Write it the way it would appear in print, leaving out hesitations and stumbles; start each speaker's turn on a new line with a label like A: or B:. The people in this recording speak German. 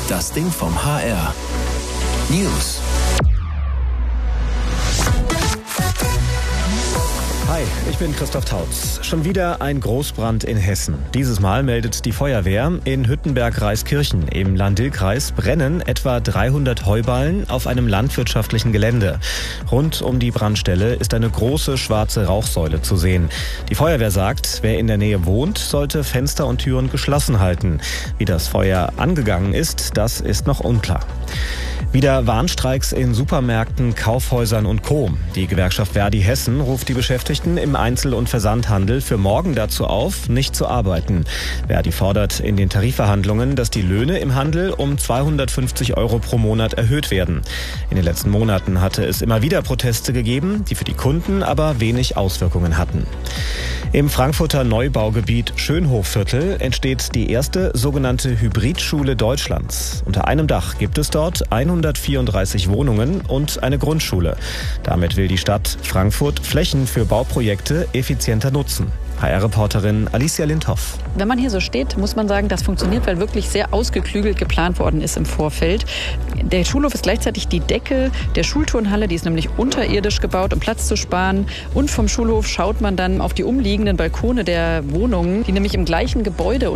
A: Das Ding vom HR. News.
B: Hi, ich bin Christoph Tautz. Schon wieder ein Großbrand in Hessen. Dieses Mal meldet die Feuerwehr, in Hüttenberg-Reiskirchen im Lahn-Dill-Kreis brennen etwa 300 Heuballen auf einem landwirtschaftlichen Gelände. Rund um die Brandstelle ist eine große schwarze Rauchsäule zu sehen. Die Feuerwehr sagt, wer in der Nähe wohnt, sollte Fenster und Türen geschlossen halten. Wie das Feuer angegangen ist, das ist noch unklar. Wieder Warnstreiks in Supermärkten, Kaufhäusern und Co. Die Gewerkschaft Verdi Hessen ruft die Beschäftigten im Einzel- und Versandhandel für morgen dazu auf, nicht zu arbeiten. Verdi fordert in den Tarifverhandlungen, dass die Löhne im Handel um 250 € pro Monat erhöht werden. In den letzten Monaten hatte es immer wieder Proteste gegeben, die für die Kunden aber wenig Auswirkungen hatten. Im Frankfurter Neubaugebiet Schönhofviertel entsteht die erste sogenannte Hybridschule Deutschlands. Unter einem Dach gibt es dort 134 Wohnungen und eine Grundschule. Damit will die Stadt Frankfurt Flächen für Bauprojekte effizienter nutzen. HR-Reporterin Alicia Lindhoff.
C: Wenn man hier so steht, muss man sagen, das funktioniert, weil wirklich sehr ausgeklügelt geplant worden ist im Vorfeld. Der Schulhof ist gleichzeitig die Decke der Schulturnhalle, die ist nämlich unterirdisch gebaut, um Platz zu sparen. Und vom Schulhof schaut man dann auf die umliegenden Balkone der Wohnungen, die nämlich im gleichen Gebäude